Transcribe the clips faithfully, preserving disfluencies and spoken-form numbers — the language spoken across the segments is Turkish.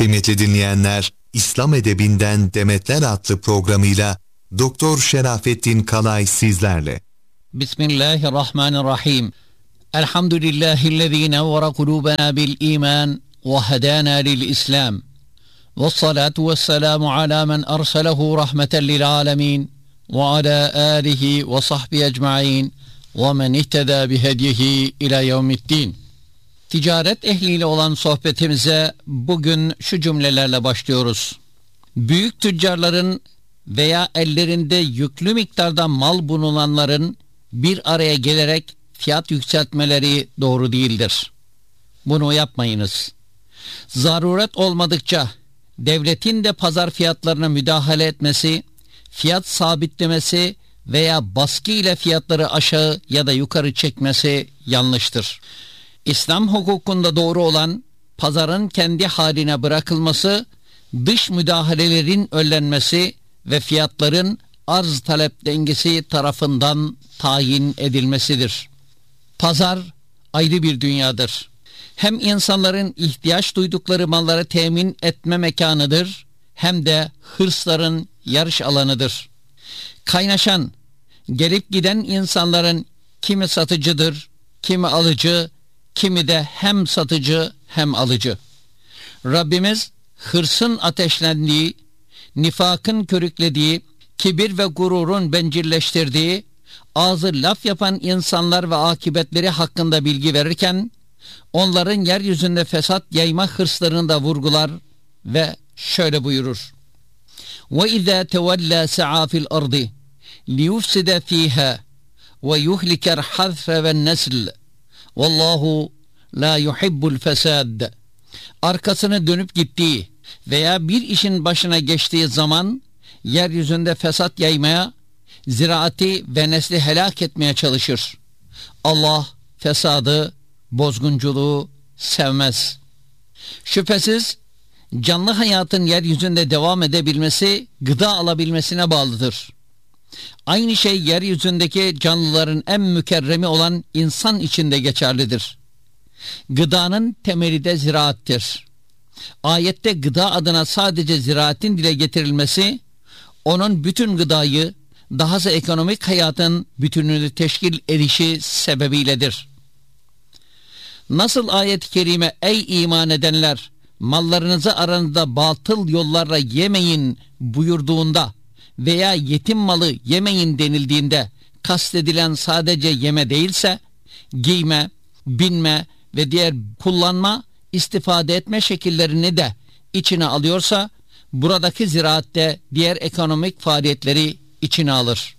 Kıymetli dinleyenler, İslam Edebinden Demetler adlı programıyla Doktor Şerafettin Kalay sizlerle. Bismillahirrahmanirrahim. Elhamdülillahillezî nevvere kulûbenâ bil îmân ve hedânâ lil İslam. Vessalâtu vesselamu alâ men erselehu rahmeten lil âlemîn ve alâ âlihi ve sahbihi ecmaîn ve men ihtedâ bihedyihi ilâ yevmiddin. Ticaret ehliyle olan sohbetimize bugün şu cümlelerle başlıyoruz. Büyük tüccarların veya ellerinde yüklü miktarda mal bulunanların bir araya gelerek fiyat yükseltmeleri doğru değildir. Bunu yapmayınız. Zaruret olmadıkça devletin de pazar fiyatlarına müdahale etmesi, fiyat sabitlemesi veya baskı ile fiyatları aşağı ya da yukarı çekmesi yanlıştır. İslam hukukunda doğru olan pazarın kendi haline bırakılması, dış müdahalelerin önlenmesi ve fiyatların arz talep dengesi tarafından tayin edilmesidir. Pazar ayrı bir dünyadır. Hem insanların ihtiyaç duydukları malları temin etme mekanıdır, hem de hırsların yarış alanıdır. Kaynaşan, gelip giden insanların kimi satıcıdır, kimi alıcı, kimi de hem satıcı hem alıcı. Rabbimiz hırsın ateşlendiği, nifakın körüklediği, kibir ve gururun bencilleştirdiği, ağzı laf yapan insanlar ve akıbetleri hakkında bilgi verirken, onların yeryüzünde fesat yayma hırslarını da vurgular ve şöyle buyurur. وَإِذَا تَوَلَّا سَعَى فِي الْأَرْضِ لِيُفْسِدَ ف۪يهَا وَيُهْلِكَ الْحَذْفَ وَالنَّسْلِ Vallahu la yuhibbul fesad. Arkasını dönüp gittiği veya bir işin başına geçtiği zaman yeryüzünde fesat yaymaya, ziraati ve nesli helak etmeye çalışır. Allah fesadı, bozgunculuğu sevmez. Şüphesiz canlı hayatın yeryüzünde devam edebilmesi, gıda alabilmesine bağlıdır. Aynı şey yeryüzündeki canlıların en mükerremi olan insan için de geçerlidir. Gıdanın temeli de ziraattir. Ayette gıda adına sadece ziraatin dile getirilmesi, onun bütün gıdayı, dahası ekonomik hayatın bütününü teşkil edişi sebebiyledir. Nasıl ayet-i kerime ey iman edenler mallarınızı aranızda batıl yollarla yemeyin buyurduğunda veya yetim malı yemeyin denildiğinde kastedilen sadece yeme değilse, giyme, binme ve diğer kullanma, istifade etme şekillerini de içine alıyorsa, buradaki ziraatte diğer ekonomik faaliyetleri içine alır.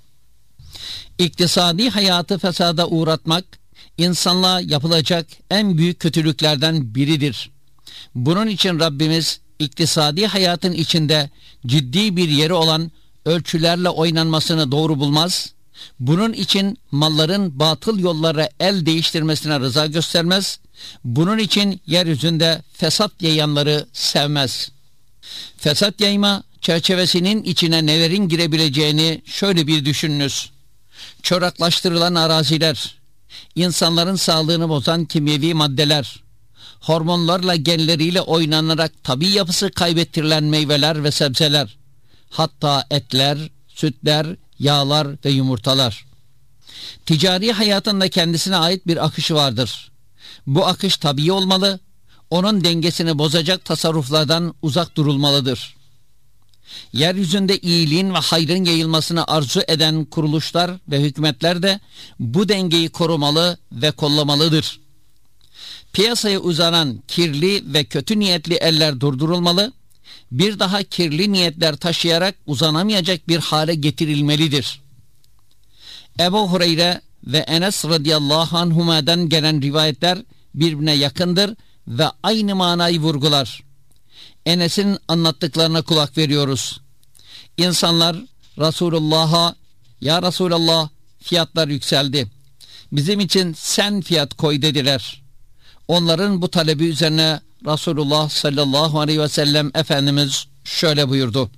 İktisadi hayatı fesada uğratmak, insanlığa yapılacak en büyük kötülüklerden biridir. Bunun için Rabbimiz, iktisadi hayatın içinde ciddi bir yeri olan ölçülerle oynanmasını doğru bulmaz, bunun için malların batıl yollara el değiştirmesine rıza göstermez, bunun için yeryüzünde fesat yayanları sevmez. Fesat yayma çerçevesinin içine nelerin girebileceğini şöyle bir düşününüz. Çoraklaştırılan araziler, insanların sağlığını bozan kimyevi maddeler, hormonlarla genleriyle oynanarak tabii yapısı kaybettirilen meyveler ve sebzeler, hatta etler, sütler, yağlar ve yumurtalar. Ticari hayatında kendisine ait bir akışı vardır. Bu akış tabii olmalı, onun dengesini bozacak tasarruflardan uzak durulmalıdır. Yeryüzünde iyiliğin ve hayrın yayılmasını arzu eden kuruluşlar ve hükümetler de bu dengeyi korumalı ve kollamalıdır. Piyasaya uzanan kirli ve kötü niyetli eller durdurulmalı, bir daha kirli niyetler taşıyarak uzanamayacak bir hale getirilmelidir. Ebu Hureyre ve Enes radıyallahu anhuma'dan gelen rivayetler birbirine yakındır ve aynı manayı vurgular. Enes'in anlattıklarına kulak veriyoruz. İnsanlar Resulullah'a, ya Resulallah fiyatlar yükseldi, bizim için sen fiyat koy dediler. Onların bu talebi üzerine Resulullah sallallahu aleyhi ve sellem Efendimiz şöyle buyurdu.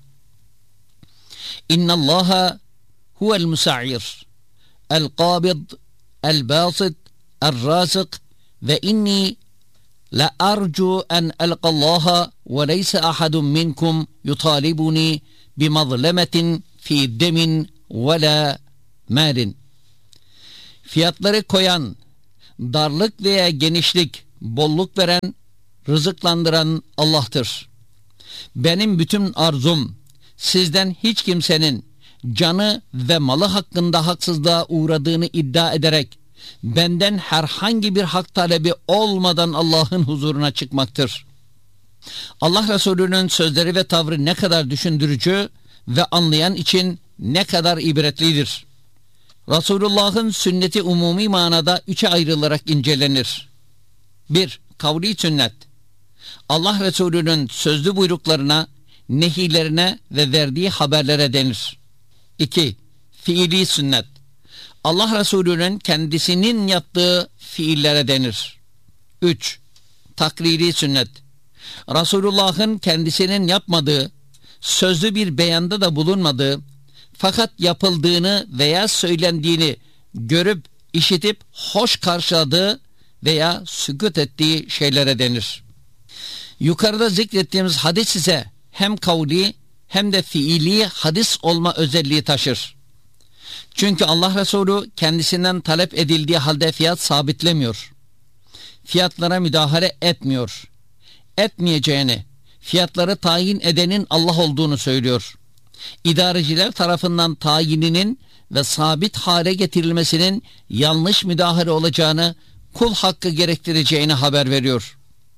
İnnallaha huvel musa'ir, el-qabid, el-basit, el-razık ve inni La arju en elqallaha ve leyse ahadun minkum yutalibuni bi mazlemetin fi demin ve la malin. Fiyatları koyan, darlık veya genişlik, bolluk veren, rızıklandıran Allah'tır. Benim bütün arzum, sizden hiç kimsenin canı ve malı hakkında haksızlığa uğradığını iddia ederek, benden herhangi bir hak talebi olmadan Allah'ın huzuruna çıkmaktır. Allah Resulü'nün sözleri ve tavrı ne kadar düşündürücü ve anlayan için ne kadar ibretlidir. Resulullah'ın sünneti umumi manada üçe ayrılarak incelenir. bir. Kavli sünnet. Allah Resulü'nün sözlü buyruklarına, nehilerine ve verdiği haberlere denir. iki. Fiili sünnet. Allah Resulü'nün kendisinin yaptığı fiillere denir. üç. Takriri sünnet. Resulullah'ın kendisinin yapmadığı, sözlü bir beyanda da bulunmadığı, fakat yapıldığını veya söylendiğini görüp, işitip, hoş karşıladığı veya sükût ettiği şeylere denir. Yukarıda zikrettiğimiz hadis ise hem kavli hem de fiili hadis olma özelliği taşır. Çünkü Allah Resulü kendisinden talep edildiği halde fiyat sabitlemiyor. Fiyatlara müdahale etmiyor. Etmeyeceğini, fiyatları tayin edenin Allah olduğunu söylüyor. İdareciler tarafından tayininin ve sabit hale getirilmesinin yanlış müdahale olacağını, kul hakkı gerektireceğini haber veriyor.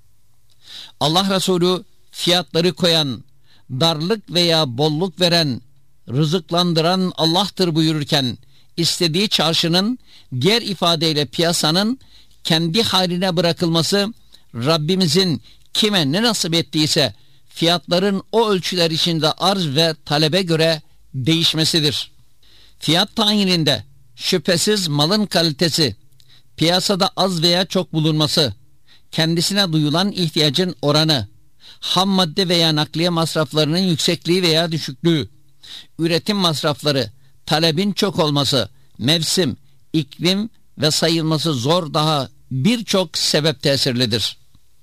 Allah Resulü fiyatları koyan, darlık veya bolluk veren, rızıklandıran Allah'tır buyururken, istediği çarşının, diğer ifadeyle piyasanın kendi haline bırakılması, Rabbimizin kime ne nasip ettiyse fiyatların o ölçüler içinde arz ve talebe göre değişmesidir. Fiyat tayininde şüphesiz malın kalitesi, piyasada az veya çok bulunması, kendisine duyulan ihtiyacın oranı, ham madde veya nakliye masraflarının yüksekliği veya düşüklüğü, üretim masrafları, talebin çok olması, mevsim, iklim ve sayılması zor daha birçok sebep tesirlidir.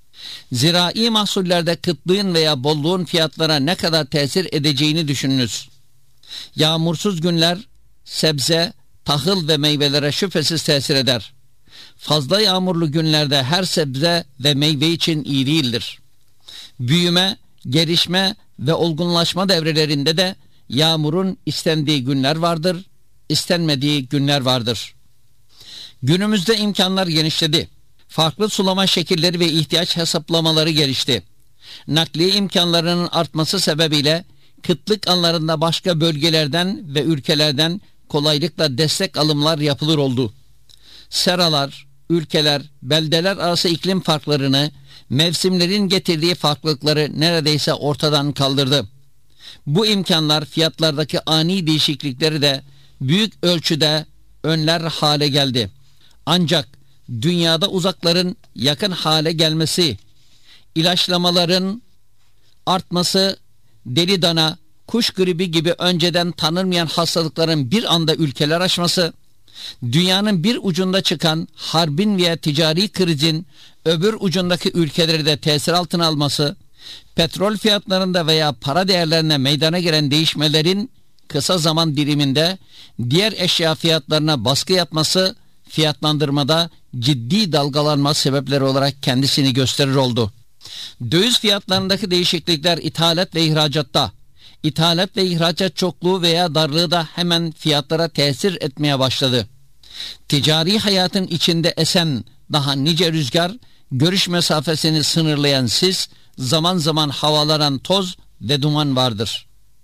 Zirai mahsullerde kıtlığın veya bolluğun fiyatlara ne kadar tesir edeceğini düşününüz. Yağmursuz günler sebze, tahıl ve meyvelere şüphesiz tesir eder. Fazla yağmurlu günlerde her sebze ve meyve için iyi değildir. Büyüme, gelişme ve olgunlaşma devrelerinde de yağmurun istendiği günler vardır, istenmediği günler vardır. Günümüzde imkanlar genişledi. Farklı sulama şekilleri ve ihtiyaç hesaplamaları gelişti. Nakliye imkanlarının artması sebebiyle kıtlık anlarında başka bölgelerden ve ülkelerden kolaylıkla destek alımlar yapılır oldu. Seralar, ülkeler, beldeler arası iklim farklarını, mevsimlerin getirdiği farklılıkları neredeyse ortadan kaldırdı. Bu imkanlar fiyatlardaki ani değişiklikleri de büyük ölçüde önler hale geldi. Ancak dünyada uzakların yakın hale gelmesi, ilaçlamaların artması, deli dana, kuş gribi gibi önceden tanınmayan hastalıkların bir anda ülkeler aşması, dünyanın bir ucunda çıkan harbin veya ticari krizin öbür ucundaki ülkeleri de tesir altına alması, petrol fiyatlarında veya para değerlerine meydana gelen değişmelerin kısa zaman diliminde diğer eşya fiyatlarına baskı yapması, fiyatlandırmada ciddi dalgalanma sebepleri olarak kendisini gösterir oldu. Döviz fiyatlarındaki değişiklikler ithalat ve ihracatta, ithalat ve ihracat çokluğu veya darlığı da hemen fiyatlara tesir etmeye başladı. Ticari hayatın içinde esen daha nice rüzgar, görüş mesafesini sınırlayan sis, zaman zaman havalanan toz ve duman vardır.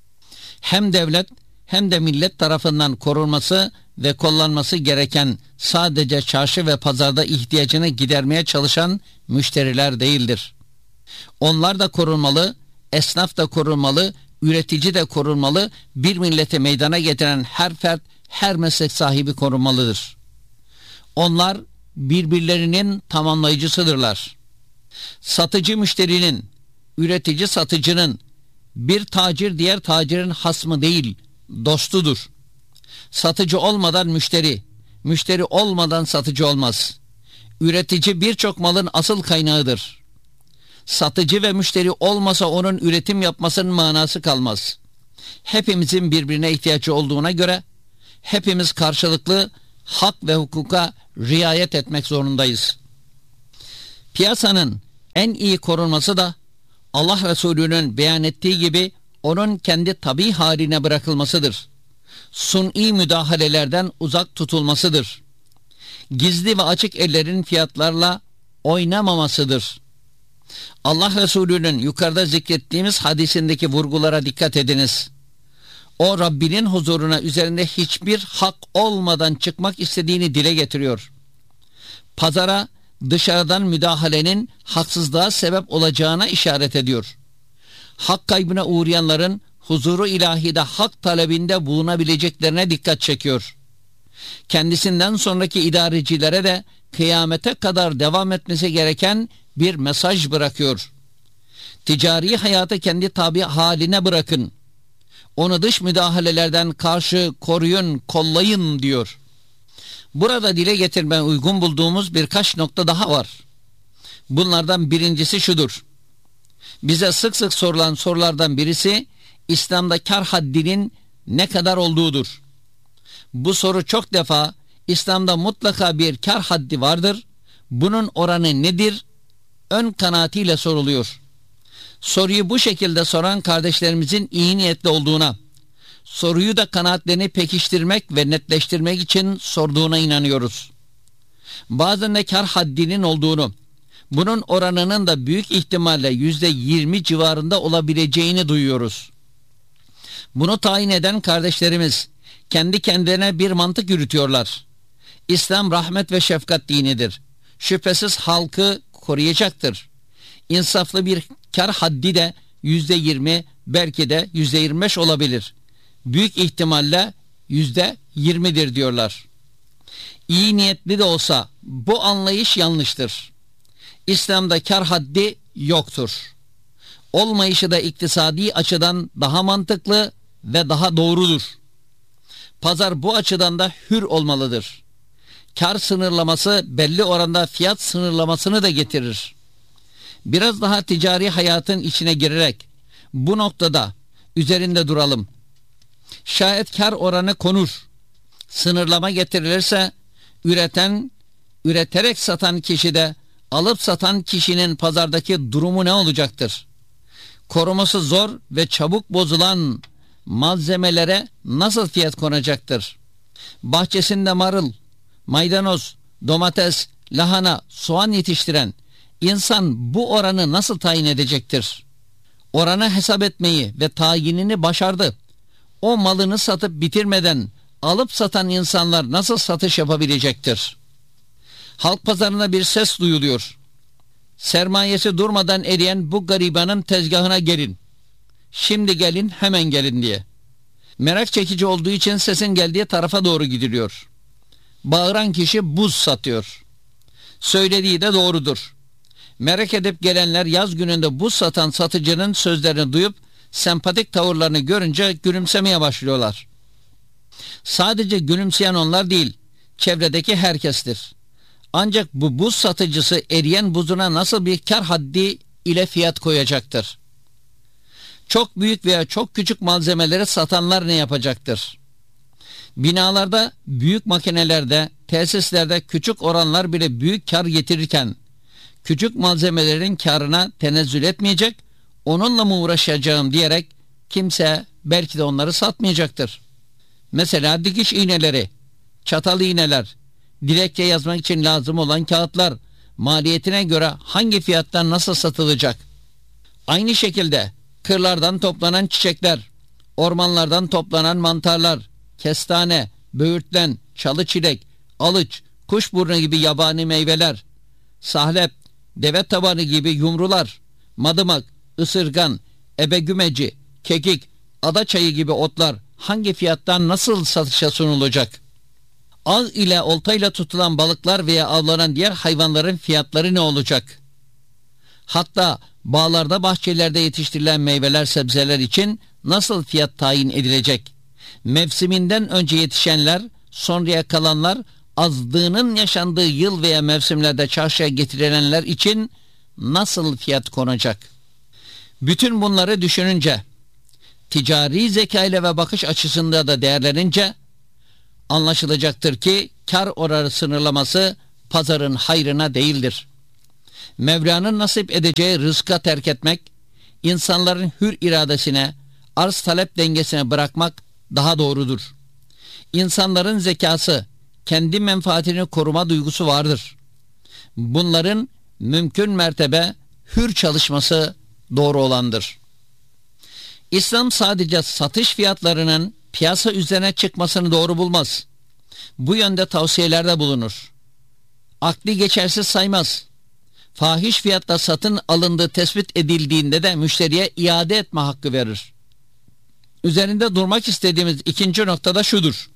Hem devlet hem de millet tarafından korunması ve kullanması gereken sadece çarşı ve pazarda ihtiyacını gidermeye çalışan müşteriler değildir. Onlar da korunmalı, esnaf da korunmalı, üretici de korunmalı, bir milleti meydana getiren her fert, her meslek sahibi korunmalıdır. Onlar birbirlerinin tamamlayıcısıdırlar. Satıcı müşterinin, üretici satıcının, bir tacir diğer tacirin hasmı değil, dostudur. Satıcı olmadan müşteri, müşteri olmadan satıcı olmaz. Üretici birçok malın asıl kaynağıdır. Satıcı ve müşteri olmasa onun üretim yapmasının manası kalmaz. Hepimizin birbirine ihtiyacı olduğuna göre hepimiz karşılıklı hak ve hukuka riayet etmek zorundayız. Piyasanın en iyi korunması da Allah Resulü'nün beyan ettiği gibi onun kendi tabii haline bırakılmasıdır. Suni müdahalelerden uzak tutulmasıdır. Gizli ve açık ellerin fiyatlarla oynamamasıdır. Allah Resulü'nün yukarıda zikrettiğimiz hadisindeki vurgulara dikkat ediniz. O Rabbinin huzuruna üzerinde hiçbir hak olmadan çıkmak istediğini dile getiriyor. Pazara dışarıdan müdahalenin haksızlığa sebep olacağına işaret ediyor. Hak kaybına uğrayanların huzuru ilahide hak talebinde bulunabileceklerine dikkat çekiyor. Kendisinden sonraki idarecilere de kıyamete kadar devam etmesi gereken bir mesaj bırakıyor. Ticari hayatı kendi tabi haline bırakın. Onu dış müdahalelerden karşı koruyun, kollayın diyor. Burada dile getirmeye uygun bulduğumuz birkaç nokta daha var. Bunlardan birincisi şudur. Bize sık sık sorulan sorulardan birisi İslam'da kar haddinin ne kadar olduğudur. Bu soru çok defa İslam'da mutlaka bir kar haddi vardır. Bunun oranı nedir? Ön kanaatiyle soruluyor. Soruyu bu şekilde soran kardeşlerimizin iyi niyetli olduğuna, soruyu da kanaatlerini pekiştirmek ve netleştirmek için sorduğuna inanıyoruz. Bazen de kar haddinin olduğunu, bunun oranının da büyük ihtimalle yüzde yirmi civarında olabileceğini duyuyoruz. Bunu tayin eden kardeşlerimiz kendi kendilerine bir mantık yürütüyorlar. İslam rahmet ve şefkat dinidir. Şüphesiz halkı koruyacaktır. İnsaflı bir kar haddi de yüzde yirmi, belki de yüzde yirmi beş olabilir. Büyük ihtimalle yüzde yirmidir diyorlar. İyi niyetli de olsa bu anlayış yanlıştır. İslam'da kar haddi yoktur. Olmayışı da iktisadi açıdan daha mantıklı ve daha doğrudur. Pazar bu açıdan da hür olmalıdır. Kar sınırlaması belli oranda fiyat sınırlamasını da getirir. Biraz daha ticari hayatın içine girerek bu noktada üzerinde duralım. Şayet kar oranı konur, sınırlama getirilirse üreten, üreterek satan kişi de alıp satan kişinin pazardaki durumu ne olacaktır? Koruması zor ve çabuk bozulan malzemelere nasıl fiyat konacaktır? Bahçesinde marul, maydanoz, domates, lahana, soğan yetiştiren insan bu oranı nasıl tayin edecektir? Oranı hesap etmeyi ve tayinini başardı. O malını satıp bitirmeden alıp satan insanlar nasıl satış yapabilecektir? Halk pazarına bir ses duyuluyor. Sermayesi durmadan eriyen bu garibanın tezgahına gelin. Şimdi gelin, hemen gelin diye. Merak çekici olduğu için sesin geldiği tarafa doğru gidiliyor. Bağıran kişi buz satıyor. Söylediği de doğrudur. Merak edip gelenler yaz gününde buz satan satıcının sözlerini duyup sempatik tavırlarını görünce gülümsemeye başlıyorlar. Sadece gülümseyen onlar değil, çevredeki herkestir. Ancak bu buz satıcısı eriyen buzuna nasıl bir kar haddi ile fiyat koyacaktır? Çok büyük veya çok küçük malzemeleri satanlar ne yapacaktır? Binalarda, büyük makinelerde, tesislerde küçük oranlar bile büyük kar getirirken küçük malzemelerin karına tenezzül etmeyecek, onunla mı uğraşacağım diyerek kimse belki de onları satmayacaktır. Mesela dikiş iğneleri, çatal iğneler, dilekçe yazmak için lazım olan kağıtlar maliyetine göre hangi fiyattan nasıl satılacak? Aynı şekilde kırlardan toplanan çiçekler, ormanlardan toplanan mantarlar, kestane, böğürtlen, çalı çilek, alıç, kuşburnu gibi yabani meyveler, sahlep, deve tabanı gibi yumrular, madımak, ısırgan, ebegümeci, kekik, adaçayı gibi otlar hangi fiyattan nasıl satışa sunulacak? Ağ ile oltayla tutulan balıklar veya avlanan diğer hayvanların fiyatları ne olacak? Hatta bağlarda, bahçelerde yetiştirilen meyveler, sebzeler için nasıl fiyat tayin edilecek? Mevsiminden önce yetişenler, sonraya kalanlar, azlığının yaşandığı yıl veya mevsimlerde çarşıya getirilenler için nasıl fiyat konacak? Bütün bunları düşününce, ticari zeka ile ve bakış açısında da değerlenince anlaşılacaktır ki kar oranı sınırlaması pazarın hayrına değildir. Mevla'nın nasip edeceği rızka terk etmek, insanların hür iradesine, arz talep dengesine bırakmak daha doğrudur. İnsanların zekası, kendi menfaatini koruma duygusu vardır. Bunların mümkün mertebe hür çalışması doğru olandır. İslam sadece satış fiyatlarının piyasa üzerine çıkmasını doğru bulmaz. Bu yönde tavsiyelerde bulunur. Akli geçersiz saymaz. Fahiş fiyatla satın alındığı tespit edildiğinde de müşteriye iade etme hakkı verir. Üzerinde durmak istediğimiz ikinci noktada şudur: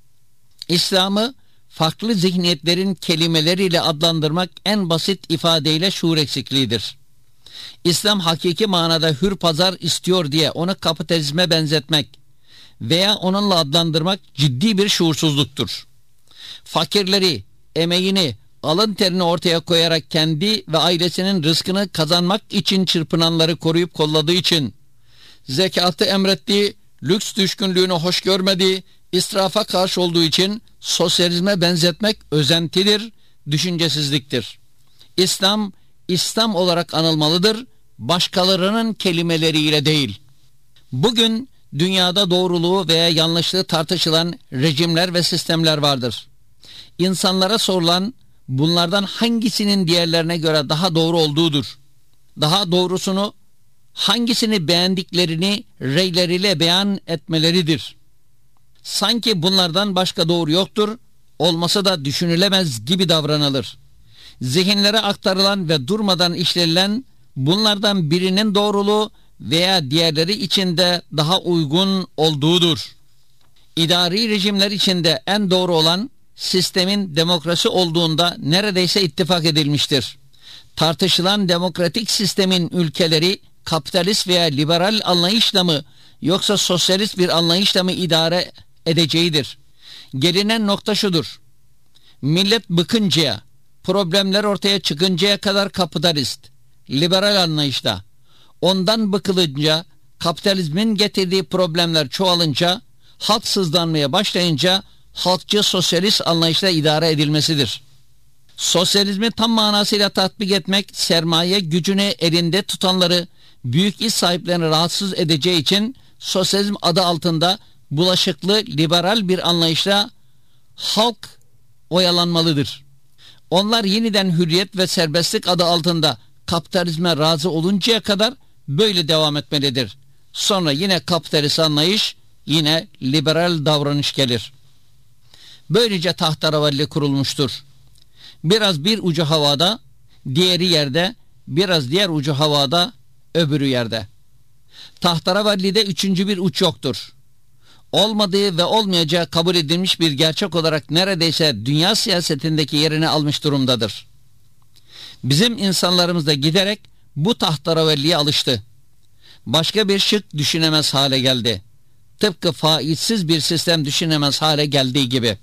İslam'ı farklı zihniyetlerin kelimeleriyle adlandırmak en basit ifadeyle şuur eksikliğidir. İslam hakiki manada hür pazar istiyor diye onu kapitalizme benzetmek veya onunla adlandırmak ciddi bir şuursuzluktur. Fakirleri, emeğini, alın terini ortaya koyarak kendi ve ailesinin rızkını kazanmak için çırpınanları koruyup kolladığı için, zekatı emrettiği, lüks düşkünlüğünü hoş görmediği, israfa karşı olduğu için sosyalizme benzetmek özentidir, düşüncesizliktir. İslam, İslam olarak anılmalıdır, başkalarının kelimeleriyle değil. Bugün dünyada doğruluğu veya yanlışlığı tartışılan rejimler ve sistemler vardır. İnsanlara sorulan bunlardan hangisinin diğerlerine göre daha doğru olduğudur. Daha doğrusunu hangisini beğendiklerini reyleriyle beyan etmeleridir. Sanki bunlardan başka doğru yoktur, olması da düşünülemez gibi davranılır. Zihinlere aktarılan ve durmadan işlenilen bunlardan birinin doğruluğu veya diğerleri içinde daha uygun olduğudur. İdari rejimler içinde en doğru olan sistemin demokrasi olduğunda neredeyse ittifak edilmiştir. Tartışılan demokratik sistemin ülkeleri kapitalist veya liberal anlayışla mı yoksa sosyalist bir anlayışla mı idare edeceğidir. Gelinen nokta şudur: millet bıkıncaya, problemler ortaya çıkıncaya kadar kapitalist, liberal anlayışta, ondan bıkılınca, kapitalizmin getirdiği problemler çoğalınca, halk sızlanmaya başlayınca halkçı sosyalist anlayışla idare edilmesidir. Sosyalizmi tam manasıyla tatbik etmek, sermaye gücünü elinde tutanları, büyük iş sahiplerini rahatsız edeceği için sosyalizm adı altında bulaşıklı liberal bir anlayışla halk oyalanmalıdır. Onlar yeniden hürriyet ve serbestlik adı altında kapitalizme razı oluncaya kadar böyle devam etmelidir. Sonra yine kapitalist anlayış, yine liberal davranış gelir. Böylece tahterevalli kurulmuştur. Biraz bir ucu havada, diğeri yerde, biraz diğer ucu havada, öbürü yerde. Tahterevallide üçüncü bir uç yoktur. Olmadığı ve olmayacağı kabul edilmiş bir gerçek olarak neredeyse dünya siyasetindeki yerini almış durumdadır. Bizim insanlarımız da giderek bu tahterevalliye alıştı. Başka bir şık düşünemez hale geldi. Tıpkı faizsiz bir sistem düşünemez hale geldiği gibi.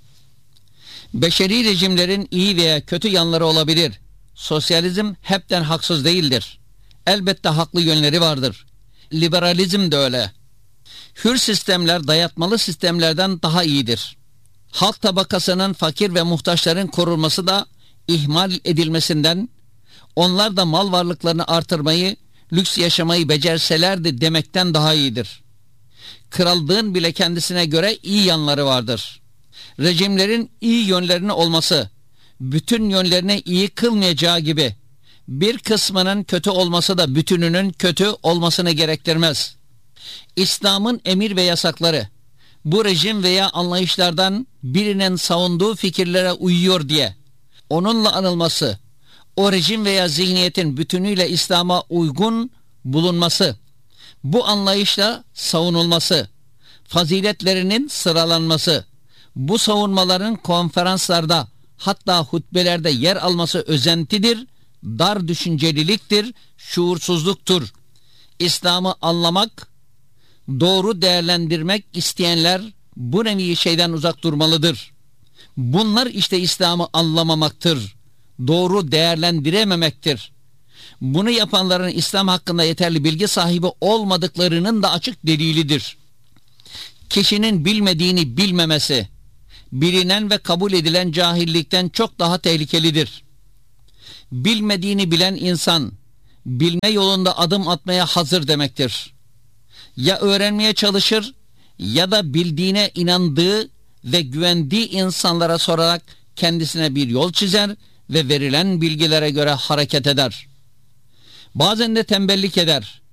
Beşeri rejimlerin iyi veya kötü yanları olabilir. Sosyalizm hepten haksız değildir. Elbette haklı yönleri vardır. Liberalizm de öyle. Hür sistemler dayatmalı sistemlerden daha iyidir. Halk tabakasının, fakir ve muhtaçların korunması da ihmal edilmesinden, onlar da mal varlıklarını artırmayı, lüks yaşamayı becerselerdi demekten daha iyidir. Krallığın bile kendisine göre iyi yanları vardır. Rejimlerin iyi yönlerinin olması, bütün yönlerini iyi kılmayacağı gibi, bir kısmının kötü olması da bütününün kötü olmasını gerektirmez. İslam'ın emir ve yasakları, bu rejim veya anlayışlardan birinin savunduğu fikirlere uyuyor diye, onunla anılması, o rejim veya zihniyetin bütünüyle İslam'a uygun bulunması, bu anlayışla savunulması, faziletlerinin sıralanması, bu savunmaların konferanslarda hatta hutbelerde yer alması özentidir, dar düşünceliliktir, şuursuzluktur. İslam'ı anlamak, doğru değerlendirmek isteyenler bu nevi şeyden uzak durmalıdır. Bunlar işte İslam'ı anlamamaktır, doğru değerlendirememektir. Bunu yapanların İslam hakkında yeterli bilgi sahibi olmadıklarının da açık delilidir. Kişinin bilmediğini bilmemesi, bilinen ve kabul edilen cahillikten çok daha tehlikelidir. Bilmediğini bilen insan, bilme yolunda adım atmaya hazır demektir. Ya öğrenmeye çalışır ya da bildiğine inandığı ve güvendiği insanlara sorarak kendisine bir yol çizer ve verilen bilgilere göre hareket eder. Bazen de tembellik eder